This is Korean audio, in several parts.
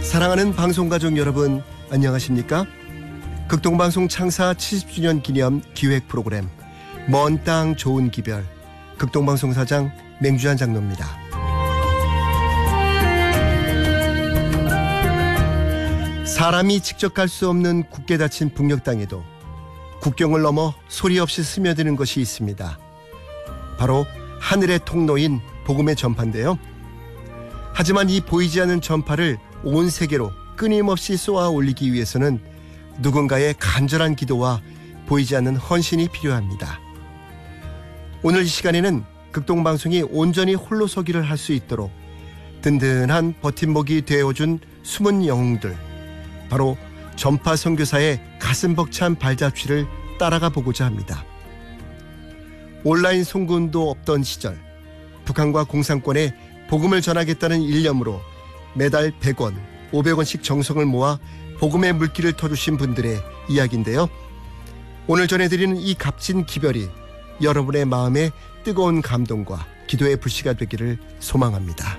사랑하는 방송가족 여러분, 안녕하십니까? 극동방송 창사 70주년 기념 기획 프로그램 먼 땅 좋은 기별, 극동방송 사장 맹주한 장로입니다. 사람이 직접 갈 수 없는 굳게 닫힌 북녘 땅에도 국경을 넘어 소리 없이 스며드는 것이 있습니다. 바로 하늘의 통로인 복음의 전파인데요. 하지만 이 보이지 않는 전파를 온 세계로 끊임없이 쏘아 올리기 위해서는 누군가의 간절한 기도와 보이지 않는 헌신이 필요합니다. 오늘 이 시간에는 극동방송이 온전히 홀로서기를 할 수 있도록 든든한 버팀목이 되어준 숨은 영웅들, 바로 전파 선교사의 가슴 벅찬 발자취를 따라가 보고자 합니다. 온라인 송군도 없던 시절, 북한과 공산권에 복음을 전하겠다는 일념으로 매달 100원, 500원씩 정성을 모아 복음의 물길을 터주신 분들의 이야기인데요. 오늘 전해드리는 이 값진 기별이 여러분의 마음에 뜨거운 감동과 기도의 불씨가 되기를 소망합니다.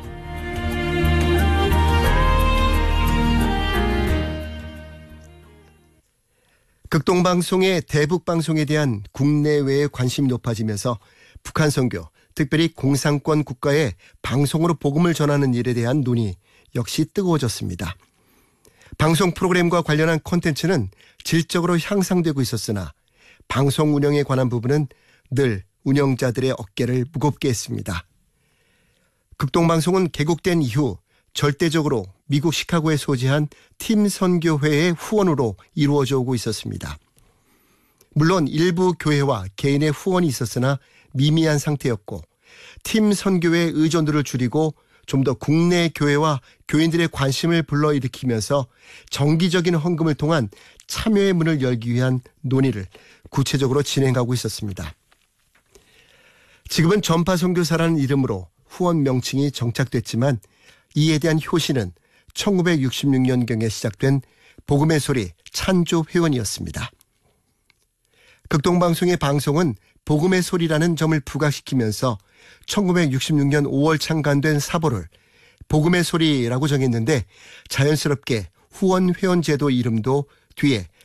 극동방송의 대북방송에 대한 국내외의 관심이 높아지면서 북한 선교, 특별히 공산권 국가의 방송으로 복음을 전하는 일에 대한 논의 역시 뜨거워졌습니다. 방송 프로그램과 관련한 콘텐츠는 질적으로 향상되고 있었으나 방송 운영에 관한 부분은 늘 운영자들의 어깨를 무겁게 했습니다. 극동방송은 개국된 이후 절대적으로 미국 시카고에 소재한 팀 선교회의 후원으로 이루어져 오고 있었습니다. 물론 일부 교회와 개인의 후원이 있었으나 미미한 상태였고, 팀 선교회의 의존도를 줄이고 좀 더 국내 교회와 교인들의 관심을 불러일으키면서 정기적인 헌금을 통한 참여의 문을 열기 위한 논의를 구체적으로 진행하고 있었습니다. 지금은 전파 선교사라는 이름으로 후원 명칭이 정착됐지만 이에 대한 효시는 1966년경에 시작된 복음의 소리 찬조 회원이었습니다. 극동방송의 방송은 복음의 소리라는 점을 부각시키면서 1966년 5월 창간된 사보를 복음의 소리라고 정했는데, 자연스럽게 후원 회원 제도 이름도 뒤에